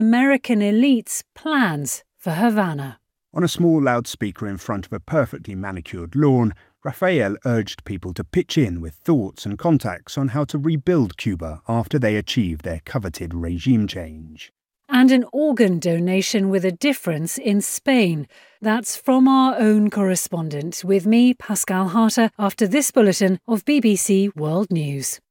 American elites' plans for Havana. On a small loudspeaker in front of a perfectly manicured lawn, Rafael urged people to pitch in with thoughts and contacts on how to rebuild Cuba after they achieve their coveted regime change. And an organ donation with a difference in Spain. That's from our own correspondent, with me, Pascal Harter, after this bulletin of BBC World News.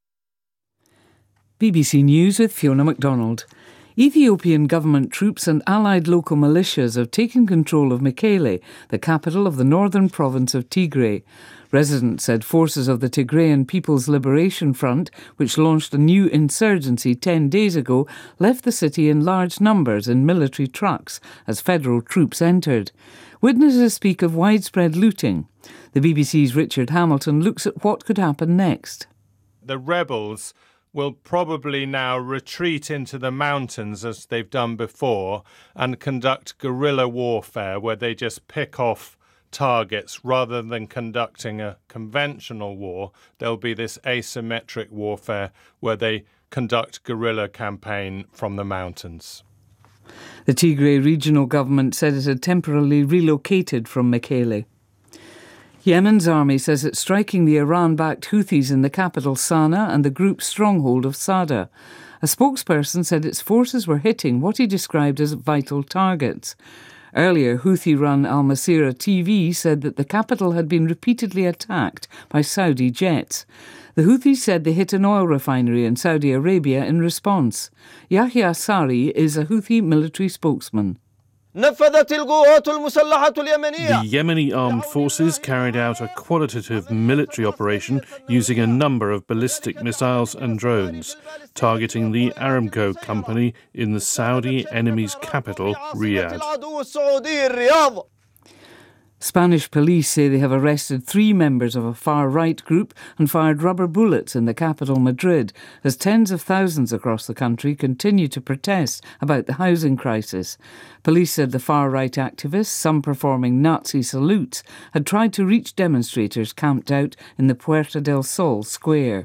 BBC News with Fiona MacDonald. Ethiopian government troops and allied local militias have taken control of Mekele, the capital of the northern province of Tigray. Residents said forces of the Tigrayan People's Liberation Front, which launched a new insurgency 10 days ago, left the city in large numbers in military trucks as federal troops entered. Witnesses speak of widespread looting. The BBC's Richard Hamilton looks at what could happen next. The rebels will probably now retreat into the mountains as they've done before and conduct guerrilla warfare where they just pick off targets rather than conducting a conventional war. There'll be this asymmetric warfare where they conduct guerrilla campaign from the mountains. The Tigray regional government said it had temporarily relocated from Mekele. Yemen's army says it's striking the Iran-backed Houthis in the capital Sana'a and the group's stronghold of Sada. A spokesperson said its forces were hitting what he described as vital targets. Earlier, Houthi-run Al Masirah TV said that the capital had been repeatedly attacked by Saudi jets. The Houthis said they hit an oil refinery in Saudi Arabia in response. Yahya Sari is a Houthi military spokesman. The Yemeni armed forces carried out a qualitative military operation using a number of ballistic missiles and drones, targeting the Aramco company in the Saudi enemy's capital, Riyadh. Spanish police say they have arrested 3 members of a far-right group and fired rubber bullets in the capital, Madrid, as tens of thousands across the country continue to protest about the housing crisis. Police said the far-right activists, some performing Nazi salutes, had tried to reach demonstrators camped out in the Puerta del Sol square.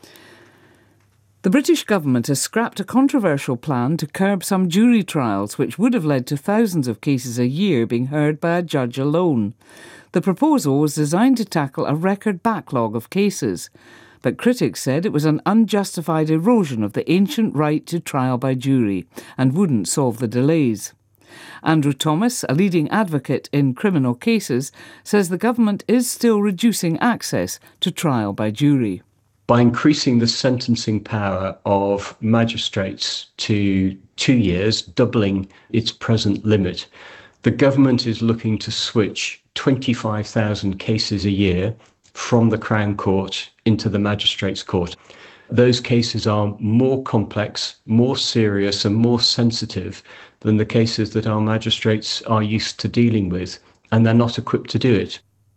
The British government has scrapped a controversial plan to curb some jury trials which would have led to thousands of cases a year being heard by a judge alone. The proposal was designed to tackle a record backlog of cases, but critics said it was an unjustified erosion of the ancient right to trial by jury and wouldn't solve the delays. Andrew Thomas, a leading advocate in criminal cases, says the government is still reducing access to trial by jury. By increasing the sentencing power of magistrates to 2 years, doubling its present limit, the government is looking to switch 25,000 cases a year from the Crown Court into the Magistrates' Court. Those cases are more complex, more serious and more sensitive than the cases that our magistrates are used to dealing with, and they're not equipped to do it.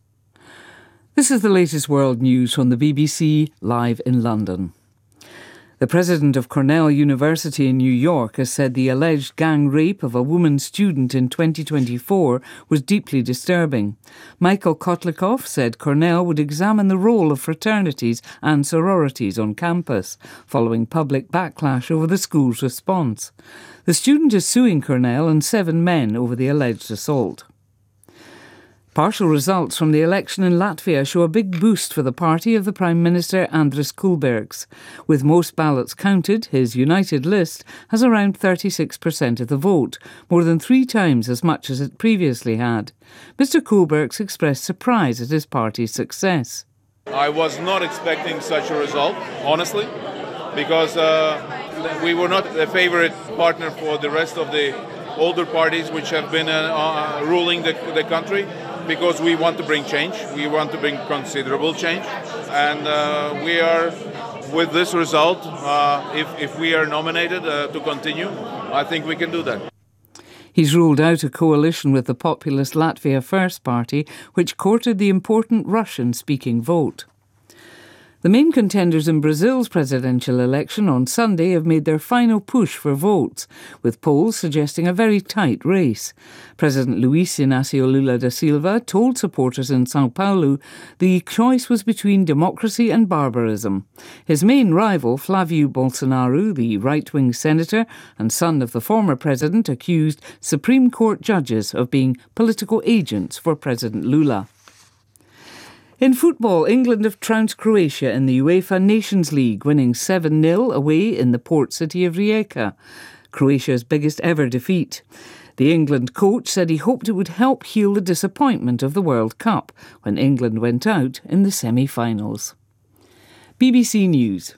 This is the latest world news from the BBC, live in London. The president of Cornell University in New York has said the alleged gang rape of a woman student in 2024 was deeply disturbing. Michael Kotlikoff said Cornell would examine the role of fraternities and sororities on campus, following public backlash over the school's response. The student is suing Cornell and 7 men over the alleged assault. Partial results from the election in Latvia show a big boost for the party of the Prime Minister Andris Kulbergs. With most ballots counted, his United List has around 36% of the vote, more than 3 times as much as it previously had. Mr Kulbergs expressed surprise at his party's success. I was not expecting such a result, honestly, because we were not a favourite partner for the rest of the older parties which have been ruling the country. Because we want to bring change, we want to bring considerable change, and we are, with this result, if we are nominated to continue, I think we can do that. He's ruled out a coalition with the populist Latvia First Party, which courted the important Russian-speaking vote. The main contenders in Brazil's presidential election on Sunday have made their final push for votes, with polls suggesting a very tight race. President Luiz Inácio Lula da Silva told supporters in São Paulo the choice was between democracy and barbarism. His main rival, Flávio Bolsonaro, the right-wing senator and son of the former president, accused Supreme Court judges of being political agents for President Lula. In football, England have trounced Croatia in the UEFA Nations League, winning 7-0 away in the port city of Rijeka, Croatia's biggest ever defeat. The England coach said he hoped it would help heal the disappointment of the World Cup when England went out in the semi-finals. BBC News.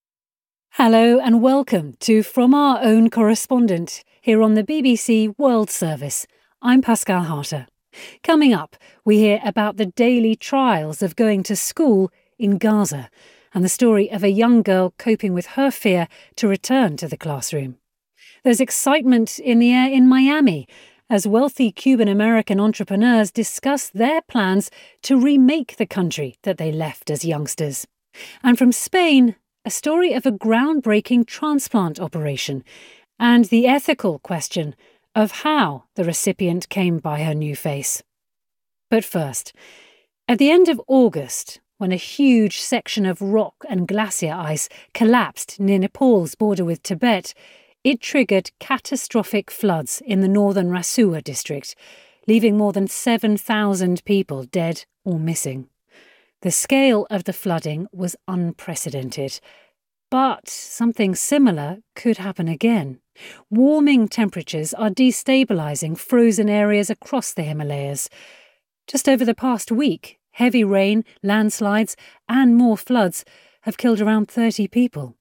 Hello and welcome to From Our Own Correspondent here on the BBC World Service. I'm Pascal Harter. Coming up, we hear about the daily trials of going to school in Gaza and the story of a young girl coping with her fear to return to the classroom. There's excitement in the air in Miami as wealthy Cuban-American entrepreneurs discuss their plans to remake the country that they left as youngsters. And from Spain, a story of a groundbreaking transplant operation and the ethical question of how the recipient came by her new face. But first, at the end of August, when a huge section of rock and glacier ice collapsed near Nepal's border with Tibet, it triggered catastrophic floods in the northern Rasua district, leaving more than 7,000 people dead or missing. The scale of the flooding was unprecedented, but something similar could happen again. Warming temperatures are destabilising frozen areas across the Himalayas. Just over the past week, heavy rain, landslides and more floods have killed around 30 people.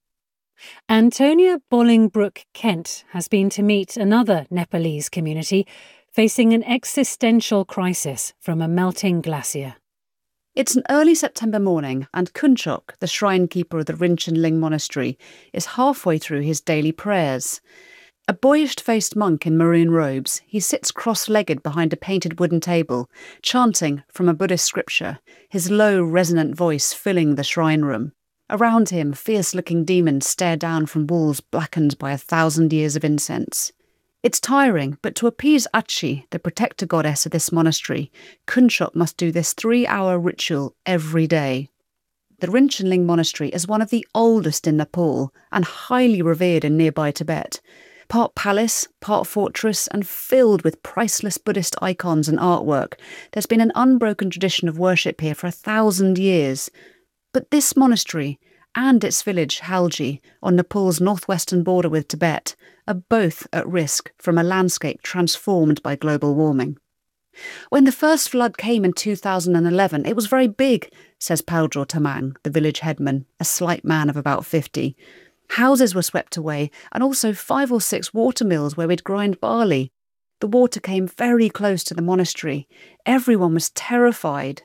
Antonia Bolingbroke-Kent has been to meet another Nepalese community facing an existential crisis from a melting glacier. It's an early September morning and Kunchok, the shrine keeper of the Rinchen Ling Monastery, is halfway through his daily prayers. A boyish-faced monk in maroon robes, he sits cross-legged behind a painted wooden table, chanting from a Buddhist scripture, his low, resonant voice filling the shrine room. Around him, fierce-looking demons stare down from walls blackened by 1,000 years of incense. It's tiring, but to appease Achi, the protector goddess of this monastery, Kunchok must do this 3-hour ritual every day. The Rinchen Ling Monastery is one of the oldest in Nepal and highly revered in nearby Tibet. Part palace, part fortress, and filled with priceless Buddhist icons and artwork, there's been an unbroken tradition of worship here for 1,000 years. But this monastery and its village, Halji, on Nepal's northwestern border with Tibet, are both at risk from a landscape transformed by global warming. When the first flood came in 2011, it was very big, says Paljor Tamang, the village headman, a slight man of about 50. Houses were swept away, and also 5 or 6 water mills where we'd grind barley. The water came very close to the monastery. Everyone was terrified.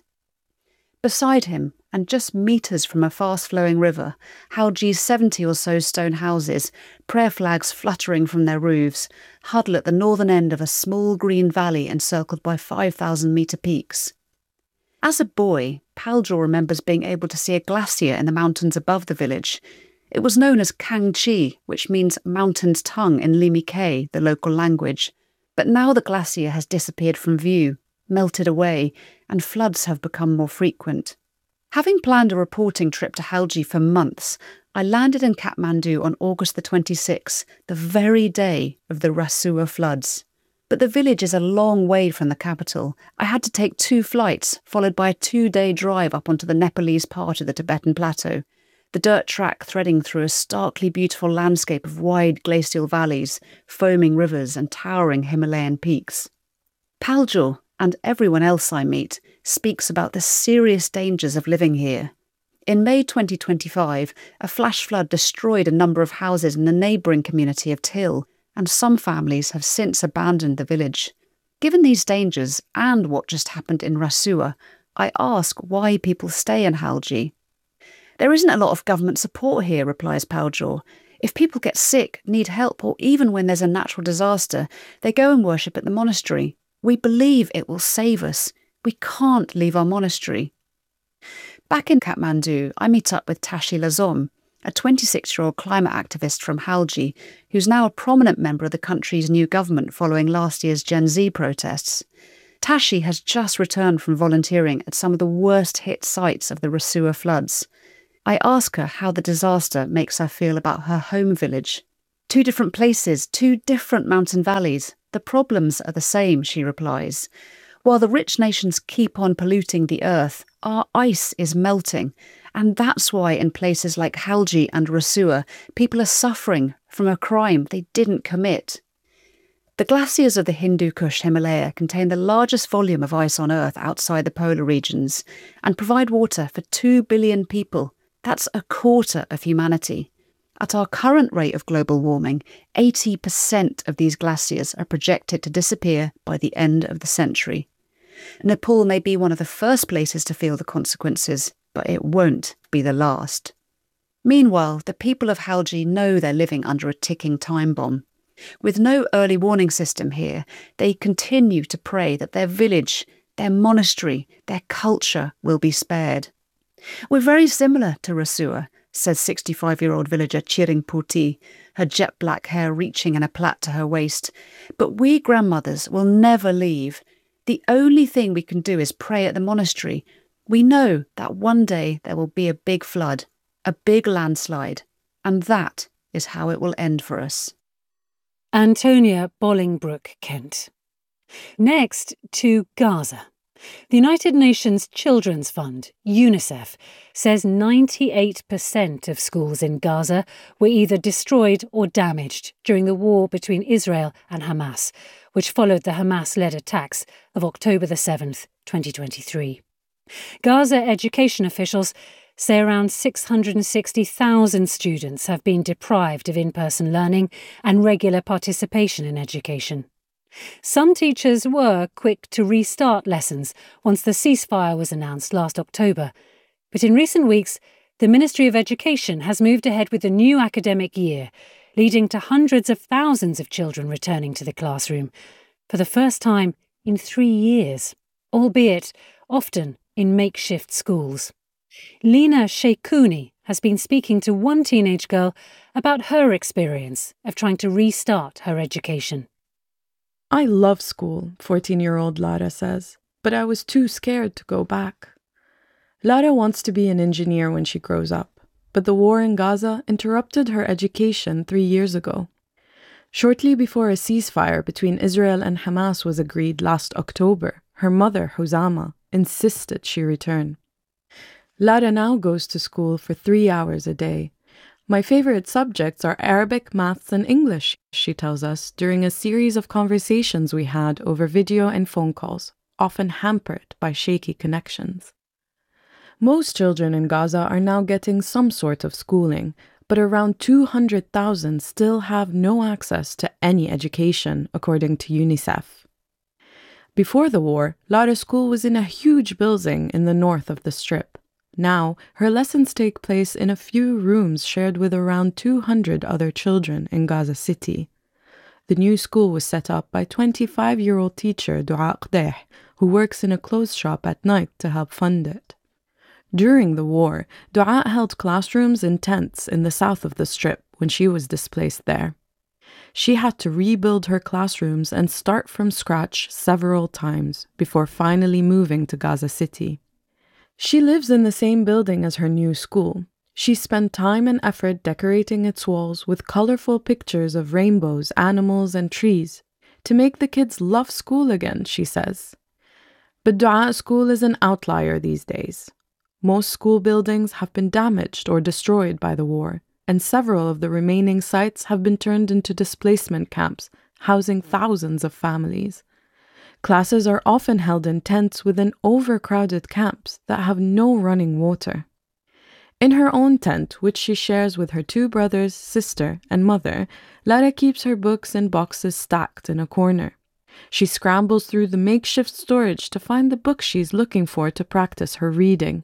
Beside him, and just metres from a fast-flowing river, Halji's 70 or so stone houses, prayer flags fluttering from their roofs, huddle at the northern end of a small green valley encircled by 5,000-metre peaks. As a boy, Paljor remembers being able to see a glacier in the mountains above the village. It was known as Kangchi, which means mountain's tongue in Limikay, the local language. But now the glacier has disappeared from view, melted away, and floods have become more frequent. Having planned a reporting trip to Halji for months, I landed in Kathmandu on August the 26th, the very day of the Rasua floods. But the village is a long way from the capital. I had to take 2 flights, followed by a 2-day drive up onto the Nepalese part of the Tibetan plateau, the dirt track threading through a starkly beautiful landscape of wide glacial valleys, foaming rivers and towering Himalayan peaks. Paljor, and everyone else I meet, speaks about the serious dangers of living here. In May 2025, a flash flood destroyed a number of houses in the neighbouring community of Til, and some families have since abandoned the village. Given these dangers and what just happened in Rasua, I ask why people stay in Halji. There isn't a lot of government support here, replies Paljor. If people get sick, need help, or even when there's a natural disaster, they go and worship at the monastery. We believe it will save us. We can't leave our monastery. Back in Kathmandu, I meet up with Tashi Lazom, a 26-year-old climate activist from Halgi, who's now a prominent member of the country's new government following last year's Gen Z protests. Tashi has just returned from volunteering at some of the worst-hit sites of the Rasua floods. I ask her how the disaster makes her feel about her home village. 2 different places, 2 different mountain valleys. The problems are the same, she replies. While the rich nations keep on polluting the earth, our ice is melting. And that's why in places like Halgi and Rasua, people are suffering from a crime they didn't commit. The glaciers of the Hindu Kush Himalaya contain the largest volume of ice on Earth outside the polar regions and provide water for 2 billion people. That's a quarter of humanity. At our current rate of global warming, 80% of these glaciers are projected to disappear by the end of the century. Nepal may be one of the first places to feel the consequences, but it won't be the last. Meanwhile, the people of Halgi know they're living under a ticking time bomb. With no early warning system here, they continue to pray that their village, their monastery, their culture will be spared. We're very similar to Rasua, says 65-year-old villager Chiring Puti, her jet black hair reaching in a plait to her waist. But we grandmothers will never leave. The only thing we can do is pray at the monastery. We know that one day there will be a big flood, a big landslide, and that is how it will end for us. Antonia Bolingbroke, Kent. Next to Gaza. The United Nations Children's Fund, UNICEF, says 98% of schools in Gaza were either destroyed or damaged during the war between Israel and Hamas, which followed the Hamas-led attacks of October the 7th, 2023. Gaza education officials say around 660,000 students have been deprived of in-person learning and regular participation in education. Some teachers were quick to restart lessons once the ceasefire was announced last October, but in recent weeks, the Ministry of Education has moved ahead with a new academic year, leading to hundreds of thousands of children returning to the classroom for the first time in 3 years, albeit often in makeshift schools. Lina Sheikhouni has been speaking to one teenage girl about her experience of trying to restart her education. I love school, 14-year-old Lara says, but I was too scared to go back. Lara wants to be an engineer when she grows up, but the war in Gaza interrupted her education 3 years ago. Shortly before a ceasefire between Israel and Hamas was agreed last October, her mother, Hosama, insisted she return. Lara now goes to school for 3 hours a day. My favorite subjects are Arabic, maths, and English, she tells us, during a series of conversations we had over video and phone calls, often hampered by shaky connections. Most children in Gaza are now getting some sort of schooling, but around 200,000 still have no access to any education, according to UNICEF. Before the war, Lara's school was in a huge building in the north of the Strip. Now, her lessons take place in a few rooms shared with around 200 other children in Gaza City. The new school was set up by 25-year-old teacher Dua Qdeh, who works in a clothes shop at night to help fund it. During the war, Dua held classrooms in tents in the south of the Strip when she was displaced there. She had to rebuild her classrooms and start from scratch several times before finally moving to Gaza City. She lives in the same building as her new school. She spent time and effort decorating its walls with colorful pictures of rainbows, animals, and trees to make the kids love school again, she says. But Dua School is an outlier these days. Most school buildings have been damaged or destroyed by the war, and several of the remaining sites have been turned into displacement camps, housing thousands of families. Classes are often held in tents within overcrowded camps that have no running water. In her own tent, which she shares with her 2 brothers, sister, and mother, Lara keeps her books in boxes stacked in a corner. She scrambles through the makeshift storage to find the book she's looking for to practice her reading.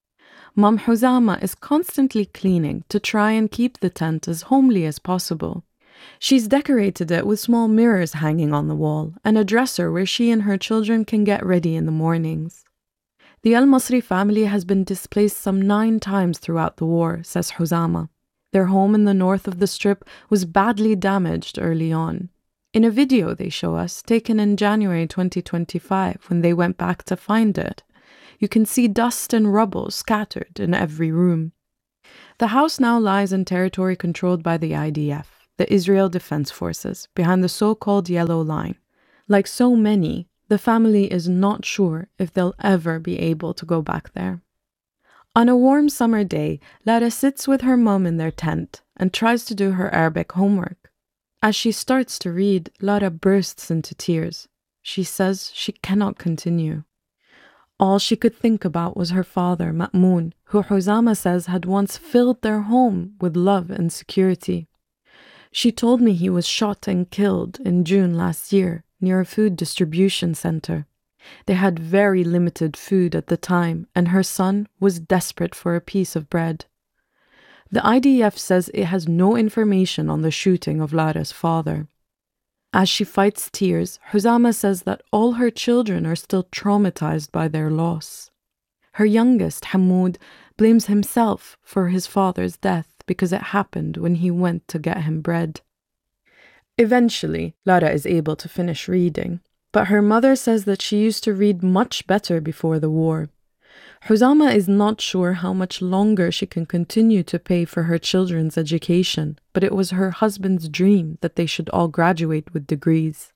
Mom Hosama is constantly cleaning to try and keep the tent as homely as possible. She's decorated it with small mirrors hanging on the wall and a dresser where she and her children can get ready in the mornings. The El Masri family has been displaced some 9 times throughout the war, says Huzama. Their home in the north of the Strip was badly damaged early on. In a video they show us, taken in January 2025, when they went back to find it, you can see dust and rubble scattered in every room. The house now lies in territory controlled by the IDF, the Israel Defense Forces, behind the so-called Yellow Line. Like so many, the family is not sure if they'll ever be able to go back there. On a warm summer day, Lara sits with her mum in their tent and tries to do her Arabic homework. As she starts to read, Lara bursts into tears. She says she cannot continue. All she could think about was her father, Ma'moon, who Huzama says had once filled their home with love and security. She told me he was shot and killed in June last year near a food distribution center. They had very limited food at the time, and her son was desperate for a piece of bread. The IDF says it has no information on the shooting of Lara's father. As she fights tears, Huzama says that all her children are still traumatized by their loss. Her youngest, Hamoud, blames himself for his father's death because it happened when he went to get him bread. Eventually, Lara is able to finish reading, but her mother says that she used to read much better before the war. Huzama is not sure how much longer she can continue to pay for her children's education, but it was her husband's dream that they should all graduate with degrees.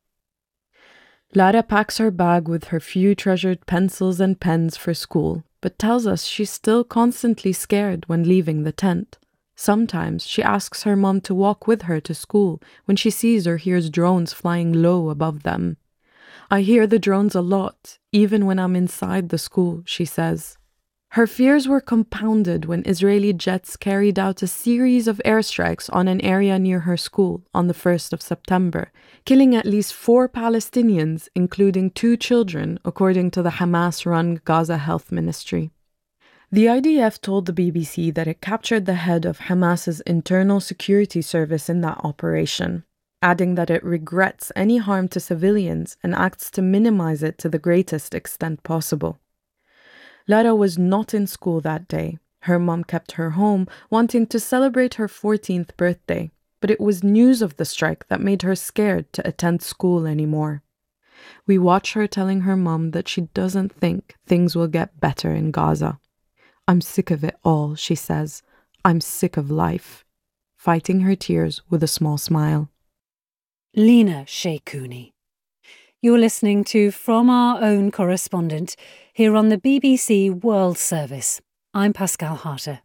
Lara packs her bag with her few treasured pencils and pens for school, but tells us she's still constantly scared when leaving the tent. Sometimes she asks her mom to walk with her to school when she sees or hears drones flying low above them. I hear the drones a lot, even when I'm inside the school, she says. Her fears were compounded when Israeli jets carried out a series of airstrikes on an area near her school on the 1st of September, killing at least 4 Palestinians, including 2 children, according to the Hamas-run Gaza Health Ministry. The IDF told the BBC that it captured the head of Hamas's internal security service in that operation, adding that it regrets any harm to civilians and acts to minimize it to the greatest extent possible. Lara was not in school that day. Her mom kept her home, wanting to celebrate her 14th birthday, but it was news of the strike that made her scared to attend school anymore. We watch her telling her mom that she doesn't think things will get better in Gaza. "I'm sick of it all," she says. "I'm sick of life," fighting her tears with a small smile. Lena Sheikhouni. You're listening to From Our Own Correspondent here on the BBC World Service. I'm Pascal Harter.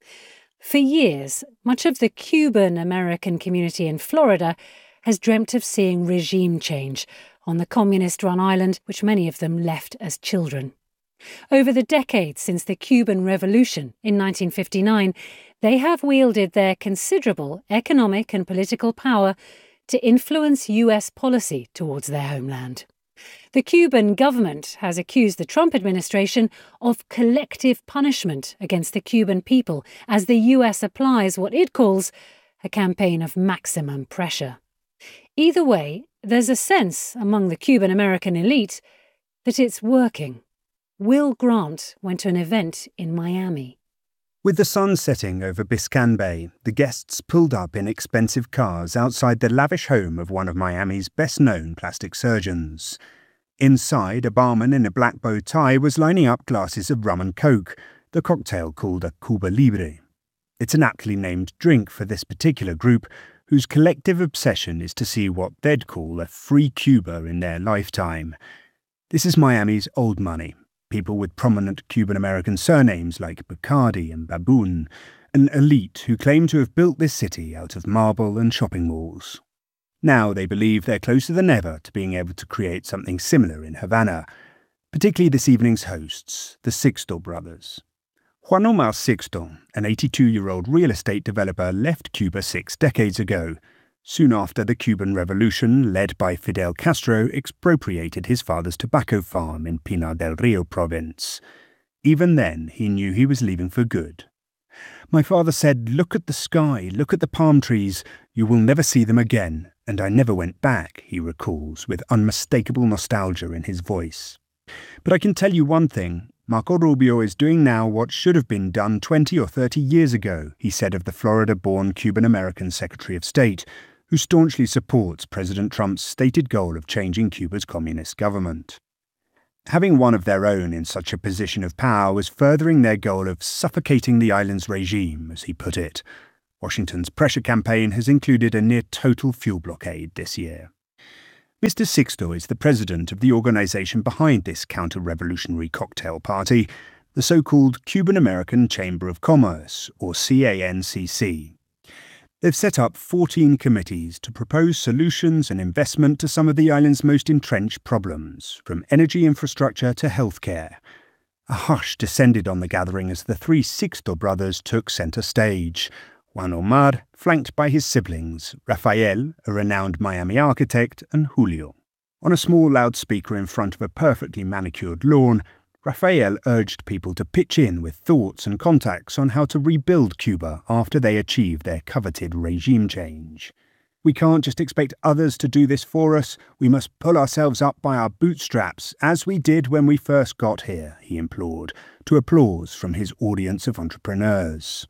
For years, much of the Cuban-American community in Florida has dreamt of seeing regime change on the communist-run island, which many of them left as children. Over the decades since the Cuban Revolution in 1959, they have wielded their considerable economic and political power to influence US policy towards their homeland. The Cuban government has accused the Trump administration of collective punishment against the Cuban people as the US applies what it calls a campaign of maximum pressure. Either way, there's a sense among the Cuban-American elite that it's working. Will Grant went to an event in Miami. With the sun setting over Biscayne Bay, the guests pulled up in expensive cars outside the lavish home of one of Miami's best-known plastic surgeons. Inside, a barman in a black bow tie was lining up glasses of rum and coke, the cocktail called a Cuba Libre. It's an aptly named drink for this particular group, whose collective obsession is to see what they'd call a free Cuba in their lifetime. This is Miami's old money. People with prominent Cuban-American surnames like Bacardi and Baboon, an elite who claim to have built this city out of marble and shopping malls. Now they believe they're closer than ever to being able to create something similar in Havana, particularly this evening's hosts, the Sixto brothers. Juan Omar Sixto, an 82-year-old real estate developer, left Cuba 6 decades ago, soon after the Cuban Revolution, led by Fidel Castro, expropriated his father's tobacco farm in Pinar del Rio province. Even then, he knew he was leaving for good. "My father said, 'Look at the sky, look at the palm trees, you will never see them again,' and I never went back," he recalls, with unmistakable nostalgia in his voice. "But I can tell you one thing, Marco Rubio is doing now what should have been done 20 or 30 years ago, he said of the Florida-born Cuban-American Secretary of State, who staunchly supports President Trump's stated goal of changing Cuba's communist government. Having one of their own in such a position of power was furthering their goal of suffocating the island's regime, as he put it. Washington's pressure campaign has included a near-total fuel blockade this year. Mr. Sixto is the president of the organization behind this counter-revolutionary cocktail party, the so-called Cuban-American Chamber of Commerce, or CANCC. They've set up 14 committees to propose solutions and investment to some of the island's most entrenched problems, from energy infrastructure to healthcare. A hush descended on the gathering as the three Sixto brothers took centre stage. Juan Omar, flanked by his siblings, Rafael, a renowned Miami architect, and Julio. On a small loudspeaker in front of a perfectly manicured lawn, Rafael urged people to pitch in with thoughts and contacts on how to rebuild Cuba after they achieve their coveted regime change. We can't just expect others to do this for us, we must pull ourselves up by our bootstraps, as we did when we first got here, he implored, to applause from his audience of entrepreneurs.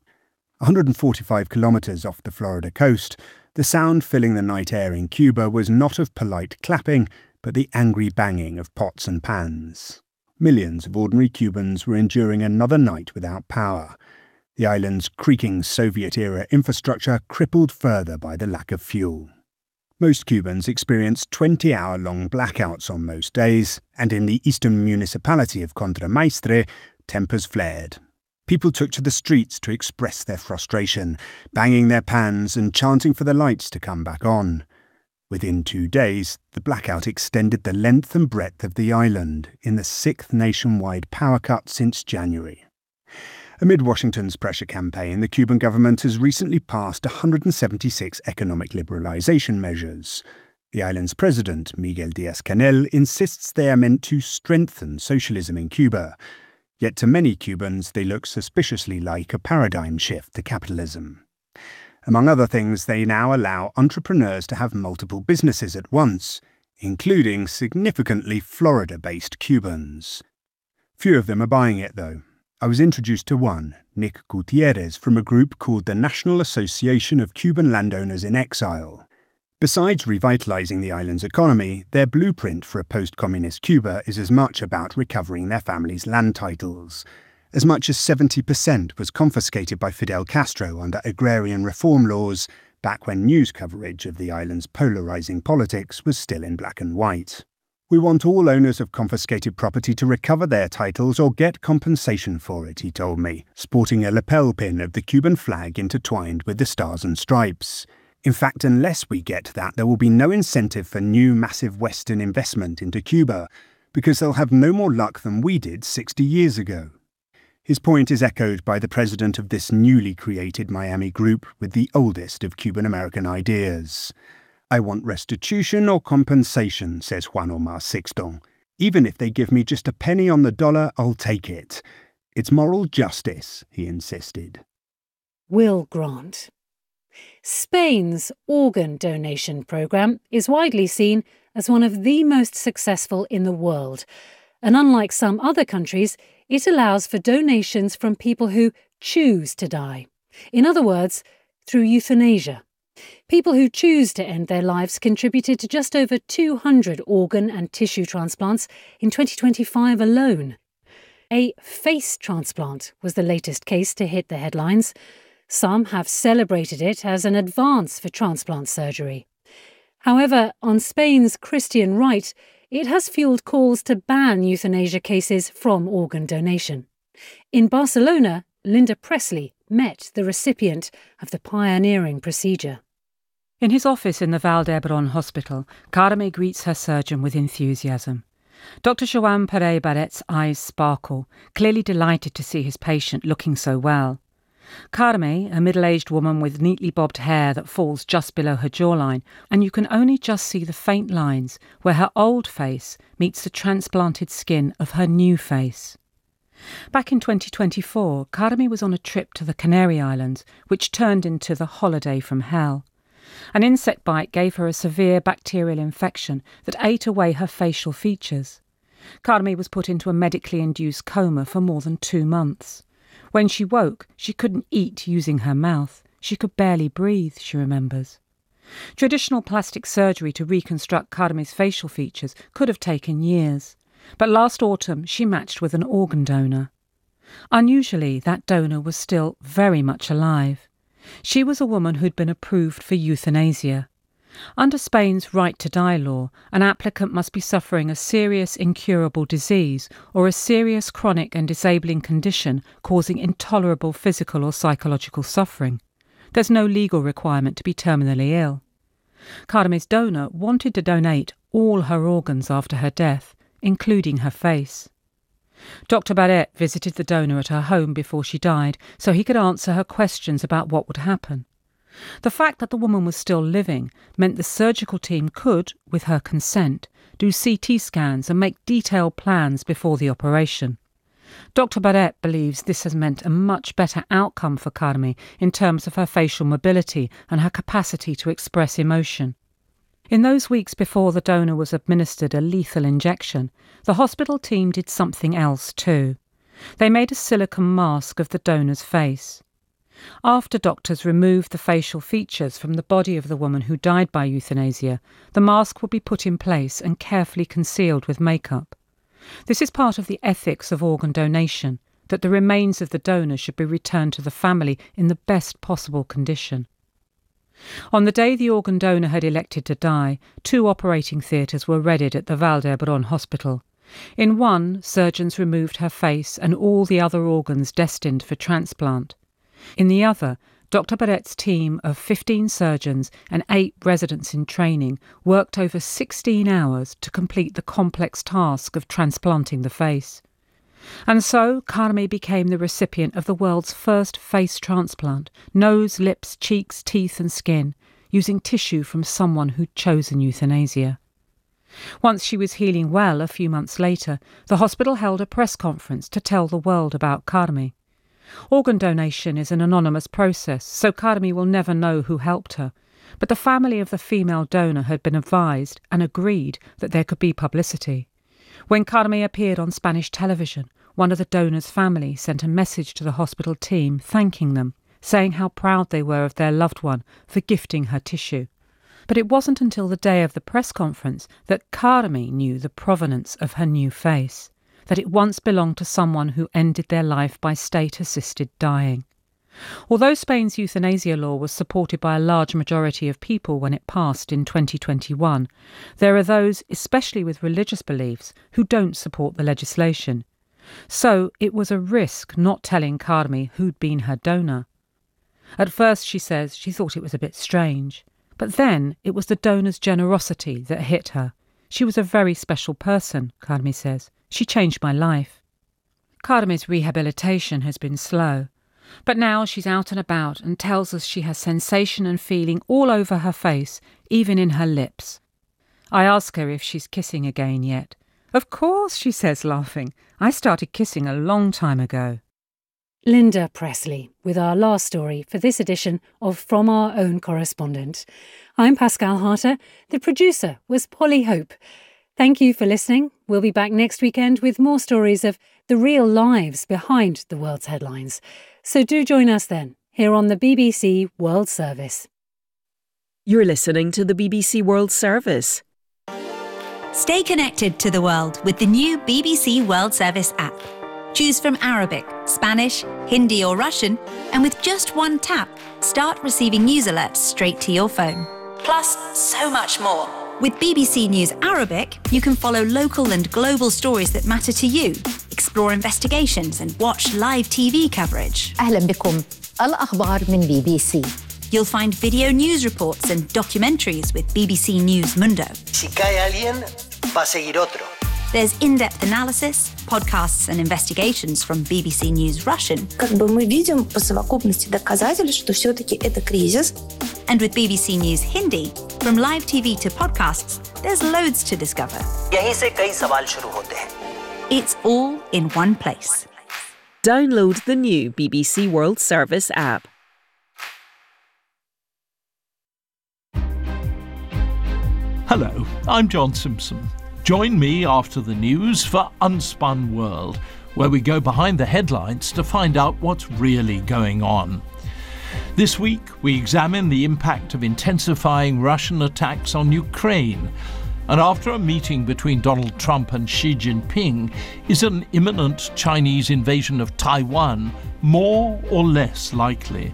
145 kilometres off the Florida coast, the sound filling the night air in Cuba was not of polite clapping, but the angry banging of pots and pans. Millions of ordinary Cubans were enduring another night without power. The island's creaking Soviet-era infrastructure crippled further by the lack of fuel. Most Cubans experienced 20-hour-long blackouts on most days, and in the eastern municipality of Contramaestre, tempers flared. People took to the streets to express their frustration, banging their pans and chanting for the lights to come back on. Within 2 days, the blackout extended the length and breadth of the island in the 6th nationwide power cut since January. Amid Washington's pressure campaign, the Cuban government has recently passed 176 economic liberalization measures. The island's president, Miguel Díaz-Canel, insists they are meant to strengthen socialism in Cuba. Yet to many Cubans, they look suspiciously like a paradigm shift to capitalism. Among other things, they now allow entrepreneurs to have multiple businesses at once, including significantly Florida-based Cubans. Few of them are buying it, though. I was introduced to one, Nick Gutierrez, from a group called the National Association of Cuban Landowners in Exile. Besides revitalizing the island's economy, their blueprint for a post-communist Cuba is as much about recovering their family's land titles. As much as 70% was confiscated by Fidel Castro under agrarian reform laws, back when news coverage of the island's polarizing politics was still in black and white. We want all owners of confiscated property to recover their titles or get compensation for it, he told me, sporting a lapel pin of the Cuban flag intertwined with the stars and stripes. In fact, unless we get that, there will be no incentive for new massive Western investment into Cuba, because they'll have no more luck than we did 60 years ago. His point is echoed by the president of this newly created Miami group with the oldest of Cuban-American ideas. I want restitution or compensation, says Juan Omar Sixto. Even if they give me just a penny on the dollar, I'll take it. It's moral justice, he insisted. Will Grant. Spain's organ donation programme is widely seen as one of the most successful in the world, and unlike some other countries, it allows for donations from people who choose to die. In other words, through euthanasia. People who choose to end their lives contributed to just over 200 organ and tissue transplants in 2025 alone. A face transplant was the latest case to hit the headlines. Some have celebrated it as an advance for transplant surgery. However, on Spain's Christian right, it has fueled calls to ban euthanasia cases from organ donation. In Barcelona, Linda Presley met the recipient of the pioneering procedure. In his office in the Vall d'Hebron Hospital, Carme greets her surgeon with enthusiasm. Dr. Joan Pere Barret's eyes sparkle, clearly delighted to see his patient looking so well. Carme, a middle-aged woman with neatly bobbed hair that falls just below her jawline, and you can only just see the faint lines where her old face meets the transplanted skin of her new face. Back in 2024, Carme was on a trip to the Canary Islands, which turned into the holiday from hell. An insect bite gave her a severe bacterial infection that ate away her facial features. Karmi was put into a medically induced coma for more than 2 months. When she woke, she couldn't eat using her mouth. She could barely breathe, she remembers. Traditional plastic surgery to reconstruct Karmi's facial features could have taken years, but last autumn she matched with an organ donor. Unusually, that donor was still very much alive. She was a woman who'd been approved for euthanasia. Under Spain's right to die law, an applicant must be suffering a serious incurable disease or a serious chronic and disabling condition causing intolerable physical or psychological suffering. There's no legal requirement to be terminally ill. Karmi's donor wanted to donate all her organs after her death, including her face. Dr. Barret visited the donor at her home before she died so he could answer her questions about what would happen. The fact that the woman was still living meant the surgical team could, with her consent, do CT scans and make detailed plans before the operation. Dr. Barret believes this has meant a much better outcome for Karmi in terms of her facial mobility and her capacity to express emotion. In those weeks before the donor was administered a lethal injection, the hospital team did something else too. They made a silicone mask of the donor's face. After doctors removed the facial features from the body of the woman who died by euthanasia, the mask would be put in place and carefully concealed with makeup. This is part of the ethics of organ donation, that the remains of the donor should be returned to the family in the best possible condition. On the day the organ donor had elected to die, 2 operating theatres were readied at the Vall d'Hebron hospital. In one, surgeons removed her face and all the other organs destined for transplant. In the other, Dr. Barret's team of 15 surgeons and 8 residents in training worked over 16 hours to complete the complex task of transplanting the face. And so Karmi became the recipient of the world's first face transplant, nose, lips, cheeks, teeth and skin, using tissue from someone who'd chosen euthanasia. Once she was healing well a few months later, the hospital held a press conference to tell the world about Karmi. Organ donation is an anonymous process, so Karmi will never know who helped her, but the family of the female donor had been advised and agreed that there could be publicity. When Karmi appeared on Spanish television, one of the donor's family sent a message to the hospital team thanking them, saying how proud they were of their loved one for gifting her tissue. But it wasn't until the day of the press conference that Karmi knew the provenance of her new face, that it once belonged to someone who ended their life by state-assisted dying. Although Spain's euthanasia law was supported by a large majority of people when it passed in 2021, there are those, especially with religious beliefs, who don't support the legislation. So it was a risk not telling Karmi who'd been her donor. At first, she says, she thought it was a bit strange. But then it was the donor's generosity that hit her. She was a very special person, Karmi says. She changed my life. Karmi's rehabilitation has been slow, but now she's out and about and tells us she has sensation and feeling all over her face, even in her lips. I ask her if she's kissing again yet. Of course, she says, laughing. I started kissing a long time ago. Linda Presley with our last story for this edition of From Our Own Correspondent. I'm Pascal Harter. The producer was Polly Hope. Thank you for listening. We'll be back next weekend with more stories of the real lives behind the world's headlines. So do join us then, here on the BBC World Service. You're listening to the BBC World Service. Stay connected to the world with the new BBC World Service app. Choose from Arabic, Spanish, Hindi or Russian, and with just one tap, start receiving news alerts straight to your phone. Plus, so much more. With BBC News Arabic, you can follow local and global stories that matter to you, explore investigations and watch live TV coverage. أهلا بكم. الأخبار من BBC. You'll find video news reports and documentaries with BBC News Mundo. Si cae alguien, va a seguir otro. There's in-depth analysis, podcasts and investigations from BBC News Russian. Как бы мы видим по совокупности доказательств, что все-таки это кризис. And with BBC News Hindi, from live TV to podcasts, there's loads to discover. यहीं से कई सवाल शुरू होते हैं. It's all in one place. Download the new BBC World Service app. Hello, I'm John Simpson. Join me after the news for Unspun World, where we go behind the headlines to find out what's really going on. This week, we examine the impact of intensifying Russian attacks on Ukraine. And after a meeting between Donald Trump and Xi Jinping, is an imminent Chinese invasion of Taiwan more or less likely?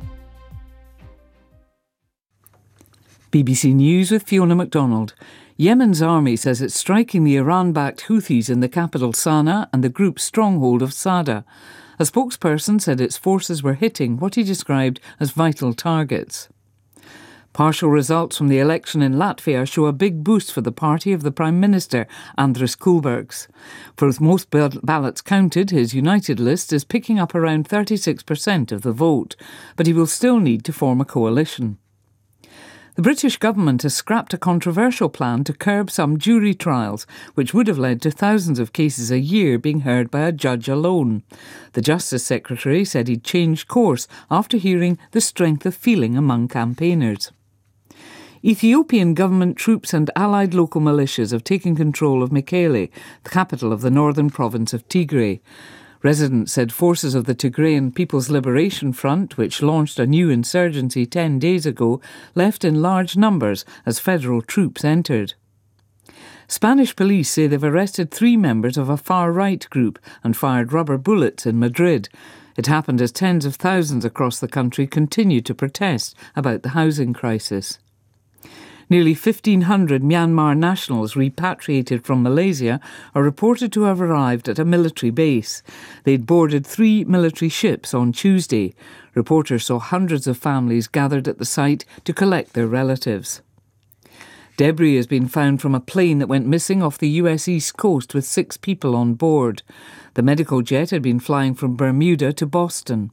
BBC News with Fiona MacDonald. Yemen's army says it's striking the Iran-backed Houthis in the capital Sana'a and the group's stronghold of Sada. A spokesperson said its forces were hitting what he described as vital targets. Partial results from the election in Latvia show a big boost for the party of the Prime Minister, Andris Kulbergs. For with most ballots counted, his United list is picking up around 36% of the vote, but he will still need to form a coalition. The British government has scrapped a controversial plan to curb some jury trials, which would have led to thousands of cases a year being heard by a judge alone. The Justice Secretary said he'd changed course after hearing the strength of feeling among campaigners. Ethiopian government troops and allied local militias have taken control of Mekele, the capital of the northern province of Tigray. Residents said forces of the Tigrayan People's Liberation Front, which launched a new insurgency 10 days ago, left in large numbers as federal troops entered. Spanish police say they've arrested 3 members of a far-right group and fired rubber bullets in Madrid. It happened as tens of thousands across the country continued to protest about the housing crisis. Nearly 1,500 Myanmar nationals repatriated from Malaysia are reported to have arrived at a military base. They'd boarded 3 military ships on Tuesday. Reporters saw hundreds of families gathered at the site to collect their relatives. Debris has been found from a plane that went missing off the US East Coast with 6 people on board. The medical jet had been flying from Bermuda to Boston.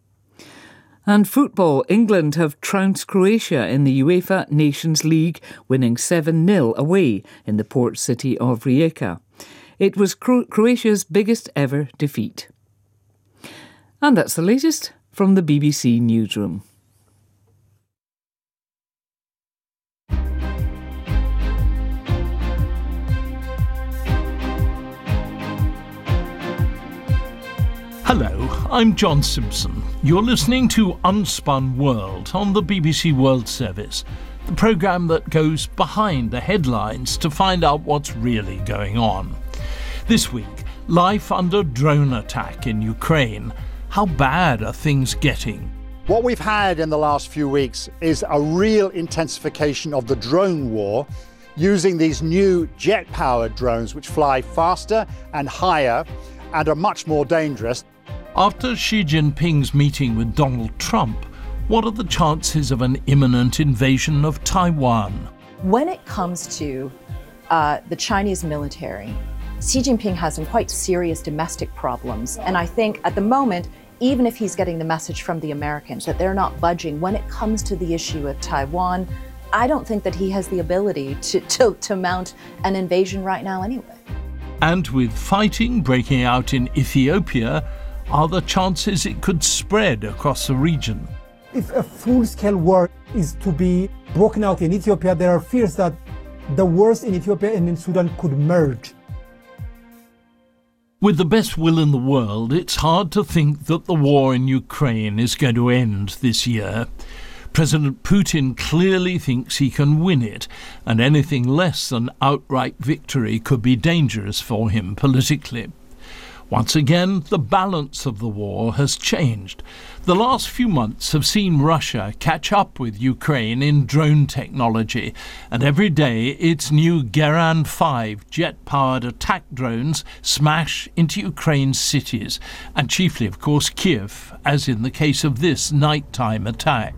And football, England have trounced Croatia in the UEFA Nations League, winning 7-0 away in the port city of Rijeka. It was Croatia's biggest ever defeat. And that's the latest from the BBC Newsroom. Hello, I'm John Simpson. You're listening to Unspun World on the BBC World Service, the programme that goes behind the headlines to find out what's really going on. This week, life under drone attack in Ukraine. How bad are things getting? What we've had in the last few weeks is a real intensification of the drone war, using these new jet-powered drones which fly faster and higher and are much more dangerous. After Xi Jinping's meeting with Donald Trump, what are the chances of an imminent invasion of Taiwan? When it comes to the Chinese military, Xi Jinping has some quite serious domestic problems. And I think at the moment, even if he's getting the message from the Americans that they're not budging when it comes to the issue of Taiwan, I don't think that he has the ability to mount an invasion right now anyway. And with fighting breaking out in Ethiopia, are the chances it could spread across the region? If a full-scale war is to be broken out in Ethiopia, there are fears that the wars in Ethiopia and in Sudan could merge. With the best will in the world, it's hard to think that the war in Ukraine is going to end this year. President Putin clearly thinks he can win it, and anything less than outright victory could be dangerous for him politically. Once again, the balance of the war has changed. The last few months have seen Russia catch up with Ukraine in drone technology, and every day its new Geran 5 jet-powered attack drones smash into Ukraine's cities, and chiefly, of course, Kiev, as in the case of this nighttime attack.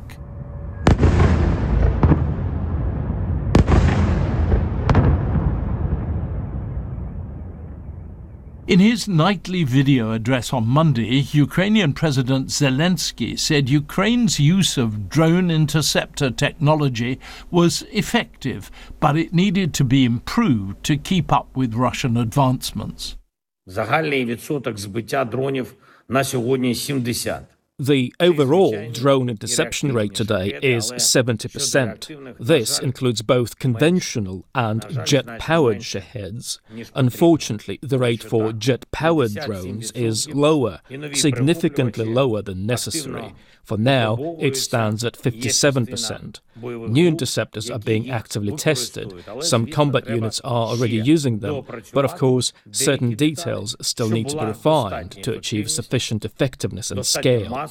In his nightly video address on Monday, Ukrainian President Zelensky said Ukraine's use of drone interceptor technology was effective, but it needed to be improved to keep up with Russian advancements. Загальний відсоток збиття дронів на сьогодні 70. The overall drone interception rate today is 70%. This includes both conventional and jet-powered Shaheds. Unfortunately, the rate for jet-powered drones is lower, significantly lower than necessary. For now, it stands at 57%. New interceptors are being actively tested. Some combat units are already using them, but of course, certain details still need to be refined to achieve sufficient effectiveness and scale.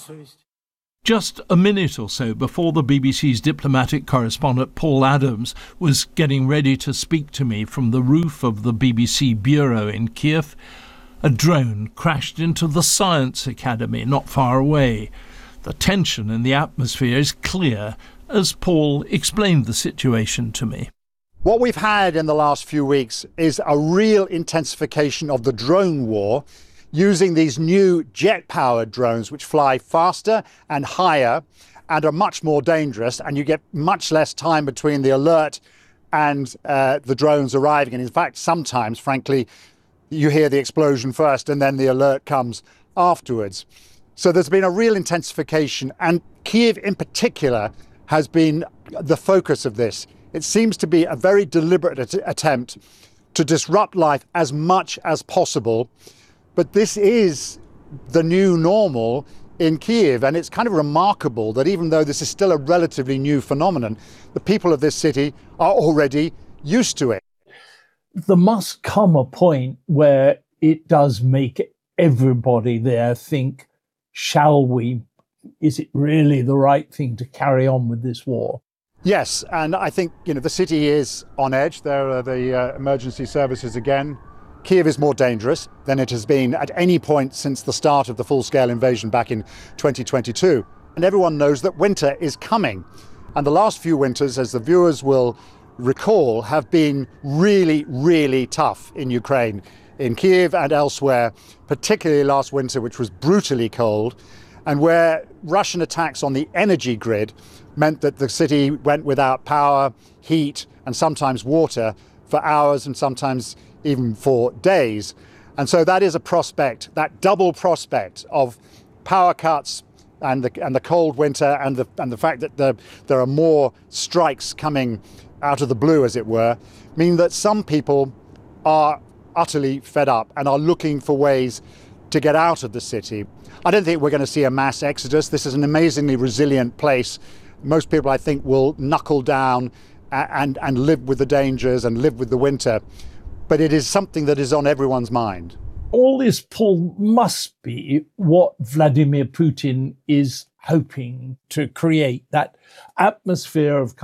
Just a minute or so before the BBC's diplomatic correspondent Paul Adams was getting ready to speak to me from the roof of the BBC bureau in Kiev, a drone crashed into the Science Academy not far away. The tension in the atmosphere is clear as Paul explained the situation to me. What we've had in the last few weeks is a real intensification of the drone war, using these new jet-powered drones which fly faster and higher and are much more dangerous, and you get much less time between the alert and the drones arriving. And in fact, sometimes, frankly, you hear the explosion first and then the alert comes afterwards. So there's been a real intensification, and Kiev in particular has been the focus of this. It seems to be a very deliberate attempt to disrupt life as much as possible. But this is the new normal in Kiev, and it's kind of remarkable that even though this is still a relatively new phenomenon, the people of this city are already used to it. There must come a point where it does make everybody there think, shall we? Is it really the right thing to carry on with this war? Yes, and I think, the city is on edge. There are the emergency services again. Kiev is more dangerous than it has been at any point since the start of the full-scale invasion back in 2022. And everyone knows that winter is coming. And the last few winters, as the viewers will recall, have been really, really tough in Ukraine, in Kiev and elsewhere, particularly last winter, which was brutally cold, and where Russian attacks on the energy grid meant that the city went without power, heat, and sometimes water for hours and sometimes even for days. And so that is a prospect, that double prospect of power cuts and the cold winter and the fact that there are more strikes coming out of the blue, as it were, mean that some people are utterly fed up and are looking for ways to get out of the city. I don't think we're going to see a mass exodus. This is an amazingly resilient place. Most people, I think, will knuckle down and live with the dangers and live with the winter. But it is something that is on everyone's mind. All this, Paul, must be what Vladimir Putin is hoping to create, that atmosphere of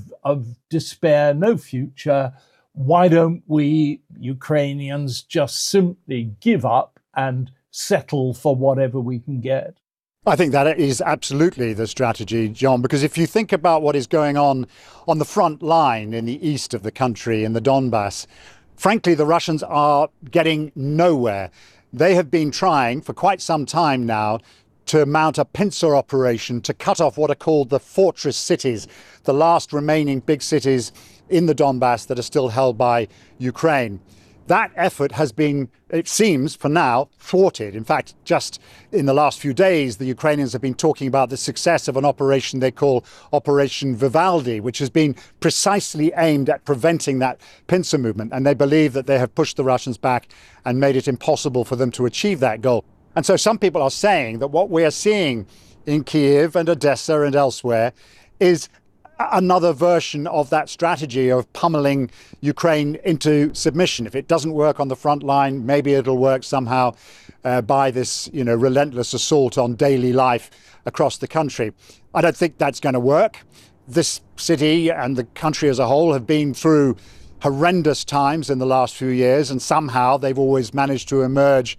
of despair, no future. Why don't we, Ukrainians, just simply give up and settle for whatever we can get? I think that is absolutely the strategy, John, because if you think about what is going on the front line in the east of the country, in the Donbass, frankly, the Russians are getting nowhere. They have been trying for quite some time now to mount a pincer operation to cut off what are called the fortress cities, the last remaining big cities in the Donbass that are still held by Ukraine. That effort has been, it seems, for now, thwarted. In fact, just in the last few days, the Ukrainians have been talking about the success of an operation they call Operation Vivaldi, which has been precisely aimed at preventing that pincer movement. And they believe that they have pushed the Russians back and made it impossible for them to achieve that goal. And so some people are saying that what we are seeing in Kiev and Odessa and elsewhere is another version of that strategy of pummeling Ukraine into submission. If it doesn't work on the front line, maybe it'll work somehow by this, relentless assault on daily life across the country. I don't think that's going to work. This city and the country as a whole have been through horrendous times in the last few years, and somehow they've always managed to emerge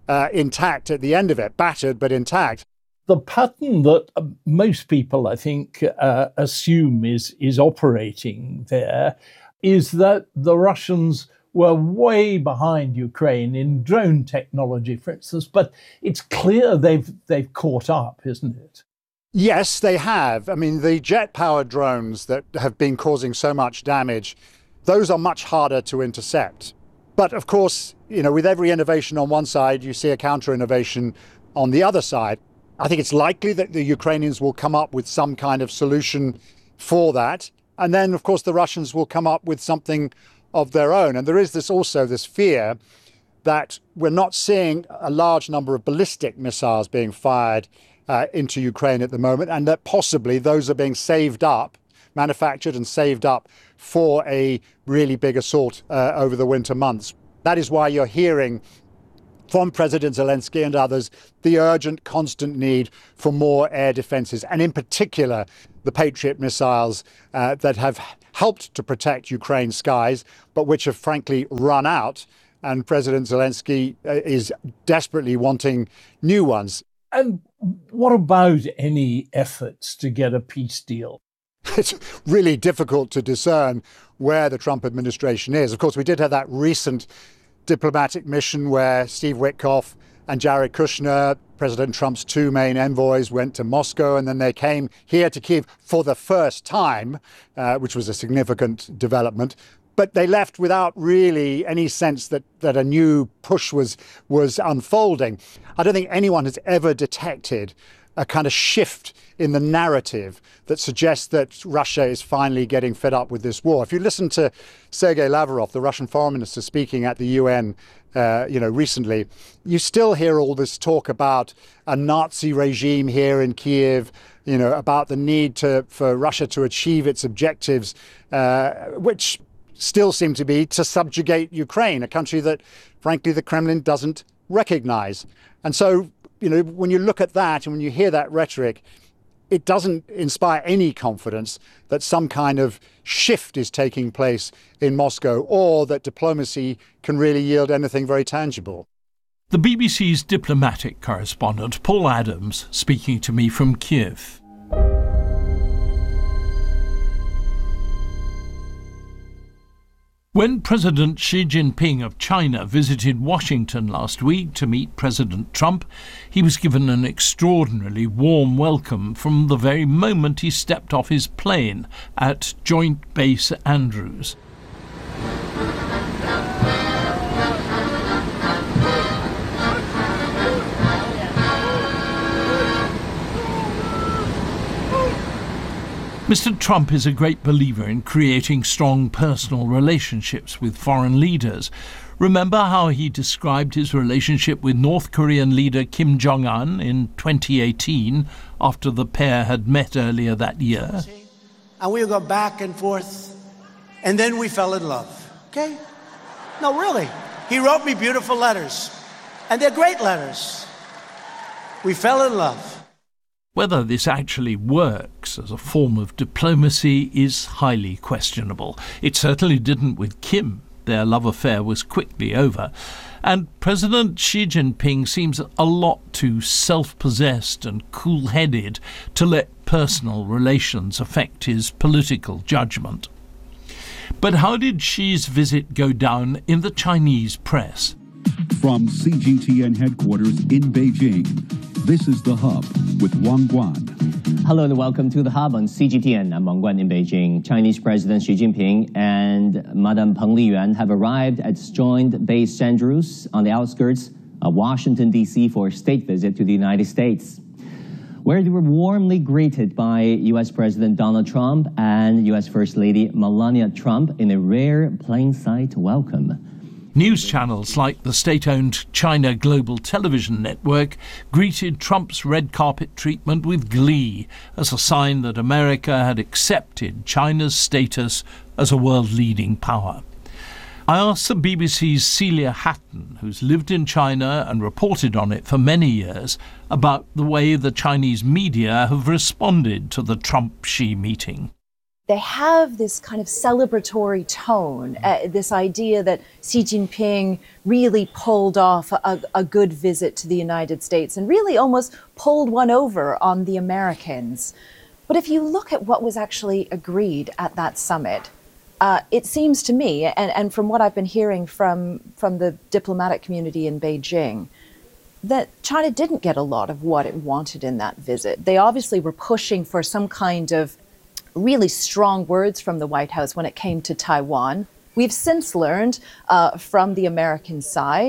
intact at the end of it, battered but intact. The pattern that most people, I think, assume is operating there is that the Russians were way behind Ukraine in drone technology, for instance, but it's clear they've caught up, isn't it? Yes, they have. I mean, the jet-powered drones that have been causing so much damage, those are much harder to intercept. But of course, with every innovation on one side, you see a counter-innovation on the other side. I think it's likely that the Ukrainians will come up with some kind of solution for that. And then, of course, the Russians will come up with something of their own. And there is this fear that we're not seeing a large number of ballistic missiles being fired into Ukraine at the moment, and that possibly those are being saved up, manufactured and saved up for a really big assault over the winter months. That is why you're hearing from President Zelensky and others the urgent, constant need for more air defenses, and in particular the Patriot missiles that have helped to protect Ukraine's skies, but which have frankly run out. And President Zelensky is desperately wanting new ones. And what about any efforts to get a peace deal? It's really difficult to discern where the Trump administration is. Of course, we did have that recent diplomatic mission where Steve Witkoff and Jared Kushner, President Trump's two main envoys, went to Moscow, and then they came here to Kyiv for the first time, which was a significant development. But they left without really any sense that a new push was unfolding. I don't think anyone has ever detected a kind of shift in the narrative that suggests that Russia is finally getting fed up with this war. If you listen to Sergei Lavrov, the Russian foreign minister, speaking at the UN, recently, you still hear all this talk about a Nazi regime here in Kyiv, about the need for Russia to achieve its objectives, which still seem to be to subjugate Ukraine, a country that, frankly, the Kremlin doesn't recognize. And so, when you look at that and when you hear that rhetoric, it doesn't inspire any confidence that some kind of shift is taking place in Moscow or that diplomacy can really yield anything very tangible. The BBC's diplomatic correspondent, Paul Adams, speaking to me from Kyiv. When President Xi Jinping of China visited Washington last week to meet President Trump, he was given an extraordinarily warm welcome from the very moment he stepped off his plane at Joint Base Andrews. Mr. Trump is a great believer in creating strong personal relationships with foreign leaders. Remember how he described his relationship with North Korean leader Kim Jong-un in 2018 after the pair had met earlier that year? And we would go back and forth, and then we fell in love, okay? No, really. He wrote me beautiful letters, and they're great letters. We fell in love. Whether this actually works as a form of diplomacy is highly questionable. It certainly didn't with Kim. Their love affair was quickly over. And President Xi Jinping seems a lot too self-possessed and cool-headed to let personal relations affect his political judgment. But how did Xi's visit go down in the Chinese press? From CGTN headquarters in Beijing, this is The Hub with Wang Guan. Hello and welcome to The Hub on CGTN. I'm Wang Guan in Beijing. Chinese President Xi Jinping and Madame Peng Liyuan have arrived at Joint Base Andrews on the outskirts of Washington, D.C. for a state visit to the United States, where they were warmly greeted by U.S. President Donald Trump and U.S. First Lady Melania Trump in a rare plain sight welcome. News channels like the state-owned China Global Television Network greeted Trump's red carpet treatment with glee as a sign that America had accepted China's status as a world-leading power. I asked the BBC's Celia Hatton, who's lived in China and reported on it for many years, about the way the Chinese media have responded to the Trump-Xi meeting. They have this kind of celebratory tone, this idea that Xi Jinping really pulled off a good visit to the United States and really almost pulled one over on the Americans. But if you look at what was actually agreed at that summit, it seems to me, and from what I've been hearing from the diplomatic community in Beijing, that China didn't get a lot of what it wanted in that visit. They obviously were pushing for some kind of really strong words from the White House when it came to Taiwan. We've since learned from the American side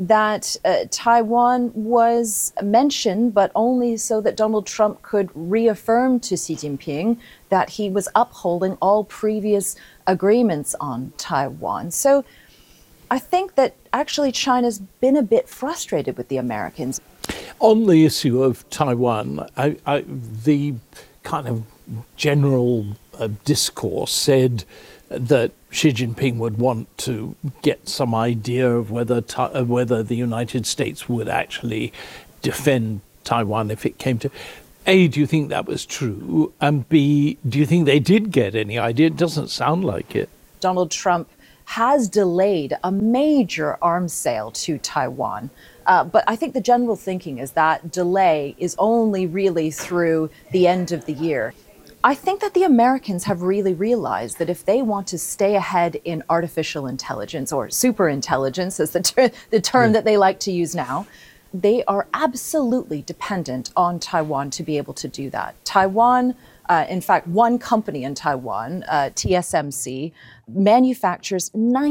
that Taiwan was mentioned, but only so that Donald Trump could reaffirm to Xi Jinping that he was upholding all previous agreements on Taiwan. So I think that actually China's been a bit frustrated with the Americans. On the issue of Taiwan, the kind of general discourse said that Xi Jinping would want to get some idea of whether the United States would actually defend Taiwan if it came to. A, do you think that was true? And B, do you think they did get any idea? It doesn't sound like it. Donald Trump has delayed a major arms sale to Taiwan. But I think the general thinking is that delay is only really through the end of the year. I think that the Americans have really realized that if they want to stay ahead in artificial intelligence, or super intelligence is the term that they like to use now, they are absolutely dependent on Taiwan to be able to do that. Taiwan, in fact, one company in Taiwan, TSMC, manufactures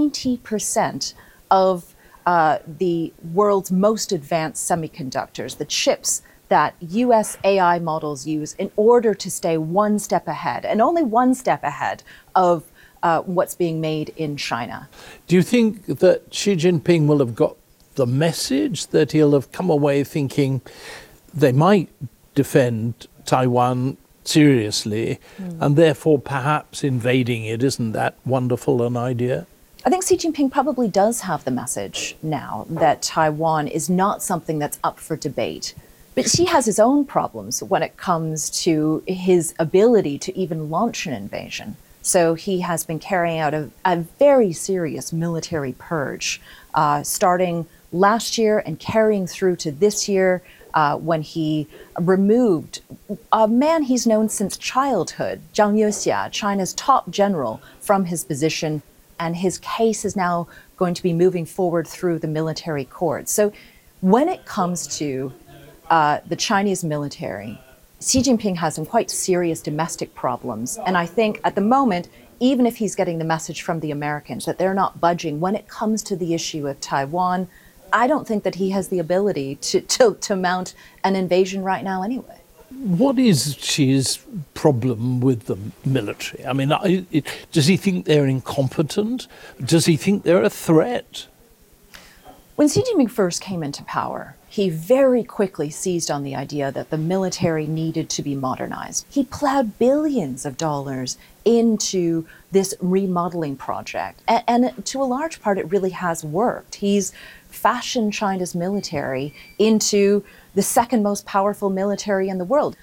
90% of the world's most advanced semiconductors, the chips that US AI models use in order to stay one step ahead, and only one step ahead of what's being made in China. Do you think that Xi Jinping will have got the message, that he'll have come away thinking they might defend Taiwan seriously, and therefore perhaps invading it isn't that wonderful an idea? I think Xi Jinping probably does have the message now that Taiwan is not something that's up for debate. But Xi has his own problems when it comes to his ability to even launch an invasion. So he has been carrying out a very serious military purge, starting last year and carrying through to this year, when he removed a man he's known since childhood, Zhang Youxia, China's top general, from his position. And his case is now going to be moving forward through the military courts. So when it comes to the Chinese military, Xi Jinping has some quite serious domestic problems. And I think at the moment, even if he's getting the message from the Americans that they're not budging when it comes to the issue of Taiwan, I don't think that he has the ability to mount an invasion right now anyway. What is Xi's problem with the military? I mean, does he think they're incompetent? Does he think they're a threat? When Xi Jinping first came into power, he very quickly seized on the idea that the military needed to be modernized. He plowed billions of dollars into this remodeling project. And to a large part, it really has worked. He's fashioned China's military into the second most powerful military in the world.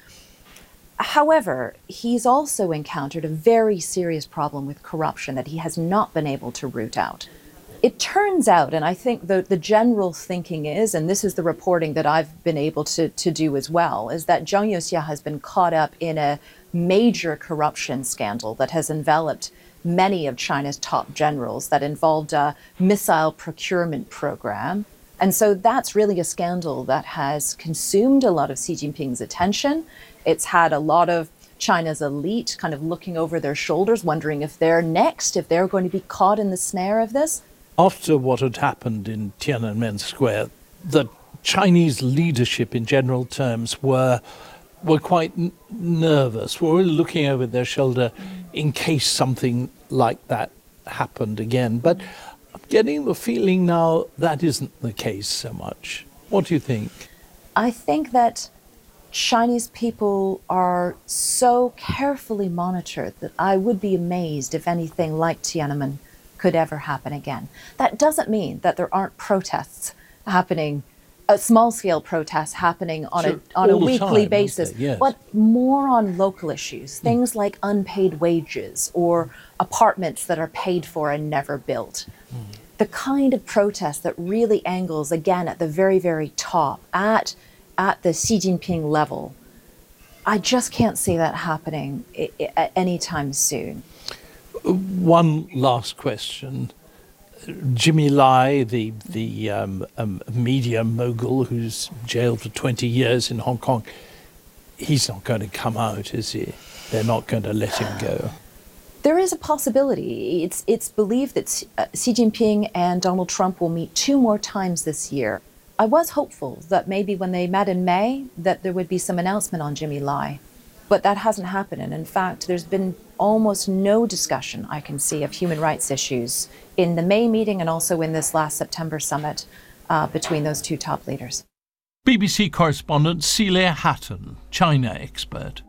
However, he's also encountered a very serious problem with corruption that he has not been able to root out. It turns out, and I think the general thinking is, and this is the reporting that I've been able to do as well, is that Zhang Youxia has been caught up in a major corruption scandal that has enveloped many of China's top generals, that involved a missile procurement program. And so that's really a scandal that has consumed a lot of Xi Jinping's attention. It's had a lot of China's elite kind of looking over their shoulders, wondering if they're next, if they're going to be caught in the snare of this. After what had happened in Tiananmen Square, the Chinese leadership in general terms were quite nervous, were looking over their shoulder in case something like that happened again. But I'm getting the feeling now that isn't the case so much. What do you think? I think that Chinese people are so carefully monitored that I would be amazed if anything like Tiananmen could ever happen again. That doesn't mean that there aren't protests happening, small-scale protests happening on a weekly basis, yes, but more on local issues, things like unpaid wages or apartments that are paid for and never built. The kind of protest that really angles, again, at the very, very top, at the Xi Jinping level. I just can't see that happening anytime soon. One last question. Jimmy Lai, the media mogul who's jailed for 20 years in Hong Kong, he's not going to come out, is he? They're not going to let him go. There is a possibility. It's believed that Xi Jinping and Donald Trump will meet 2 more times this year. I was hopeful that maybe when they met in May that there would be some announcement on Jimmy Lai, but that hasn't happened. And in fact, there's been almost no discussion I can see of human rights issues in the May meeting and also in this last September summit between those 2 top leaders. BBC correspondent Celia Hatton, China expert.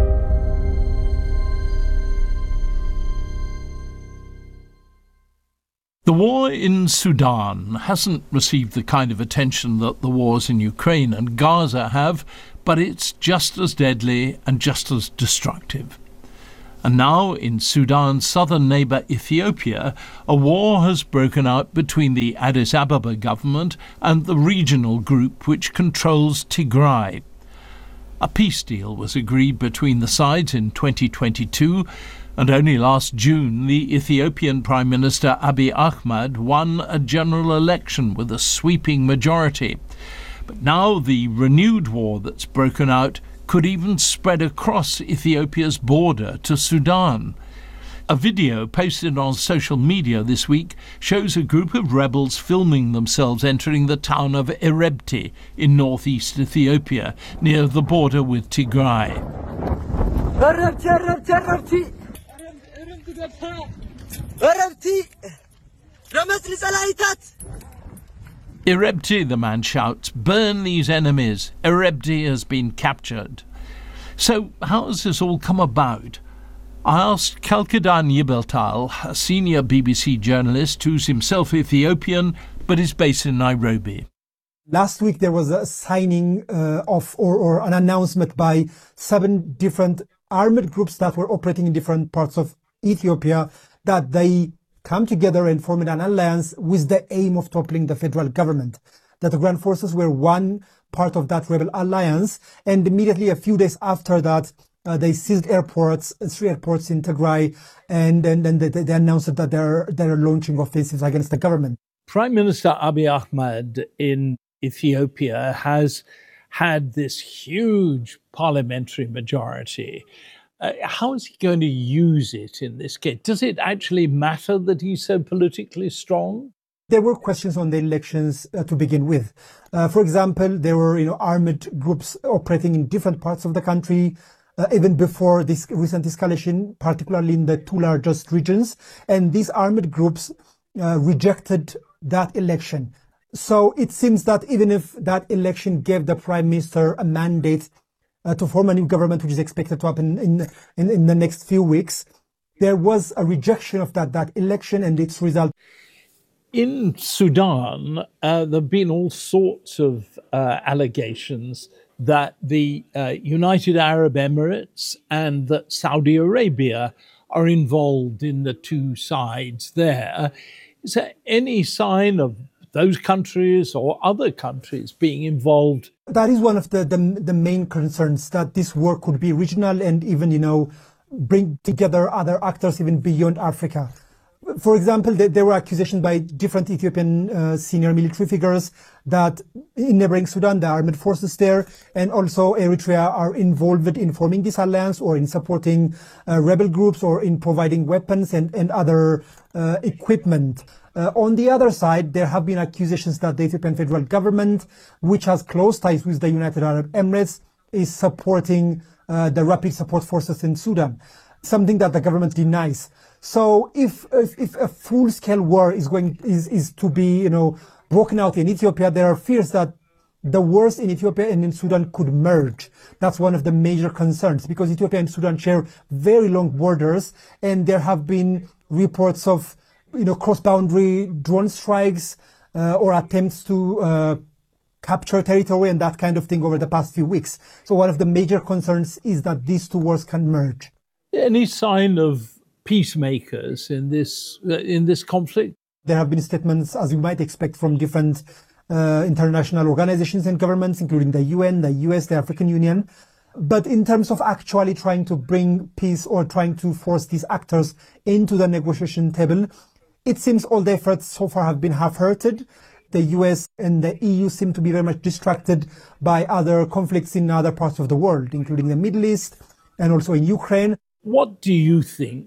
The war in Sudan hasn't received the kind of attention that the wars in Ukraine and Gaza have, but it's just as deadly and just as destructive. And now, in Sudan's southern neighbour Ethiopia, a war has broken out between the Addis Ababa government and the regional group which controls Tigray. A peace deal was agreed between the sides in 2022, and only last June the Ethiopian Prime Minister Abiy Ahmed won a general election with a sweeping majority. But now the renewed war that's broken out could even spread across Ethiopia's border to Sudan. A video posted on social media this week shows a group of rebels filming themselves entering the town of Erebti in northeast Ethiopia, near the border with Tigray. Erebti, the man shouts, burn these enemies. Erebti has been captured. So how has this all come about? I asked Kelkadan Yibeltal, a senior BBC journalist who's himself Ethiopian but is based in Nairobi. Last week there was a signing or an announcement by 7 different armed groups that were operating in different parts of Ethiopia that they come together and formed an alliance with the aim of toppling the federal government. That the ground forces were one part of that rebel alliance, and immediately a few days after that, they seized 3 airports in Tigray, and then they announced that they're launching offensives against the government. Prime Minister Abiy Ahmed in Ethiopia has had this huge parliamentary majority. How is he going to use it in this case? Does it actually matter that he's so politically strong? There were questions on the elections to begin with. For example, there were armed groups operating in different parts of the country, even before this recent escalation, particularly in the 2 largest regions. And these armed groups rejected that election. So it seems that even if that election gave the prime minister a mandate to form a new government, which is expected to happen in the next few weeks, there was a rejection of that election and its result. In Sudan, there have been all sorts of allegations that the United Arab Emirates and that Saudi Arabia are involved in the 2 sides there. Is there any sign of those countries or other countries being involved? That is one of the main concerns, that this war could be regional and even, bring together other actors even beyond Africa. For example, there were accusations by different Ethiopian senior military figures that in neighboring Sudan, the armed forces there and also Eritrea are involved in forming this alliance or in supporting rebel groups or in providing weapons and other equipment. On the other side, there have been accusations that the Ethiopian federal government, which has close ties with the United Arab Emirates, is supporting the rapid support forces in Sudan, something that the government denies. So if a full-scale war is to be broken out in Ethiopia, there are fears that the wars in Ethiopia and in Sudan could merge. That's one of the major concerns, because Ethiopia and Sudan share very long borders, and there have been reports of cross-boundary drone strikes or attempts to capture territory and that kind of thing over the past few weeks. So one of the major concerns is that these 2 wars can merge. Any sign of peacemakers in this conflict? There have been statements, as you might expect, from different international organizations and governments, including the UN, the US, the African Union. But in terms of actually trying to bring peace or trying to force these actors into the negotiation table, it seems all the efforts so far have been half-hearted. The US and the EU seem to be very much distracted by other conflicts in other parts of the world, including the Middle East and also in Ukraine. What do you think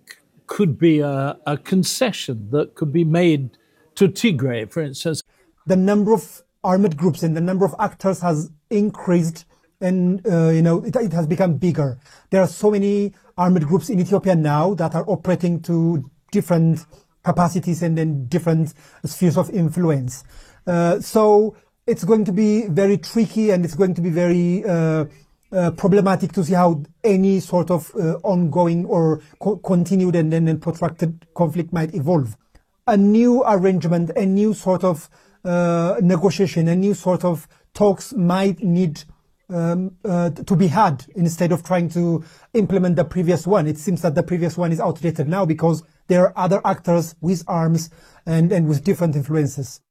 could be a concession that could be made to Tigray, for instance. The number of armed groups and the number of actors has increased, and it has become bigger. There are so many armed groups in Ethiopia now that are operating to different capacities and then different spheres of influence. So it's going to be very tricky, and it's going to be very problematic to see how any sort of ongoing or continued and then protracted conflict might evolve. A new arrangement, a new sort of negotiation, a new sort of talks might need to be had instead of trying to implement the previous one. It seems that the previous one is outdated now because there are other actors with arms and with different influences.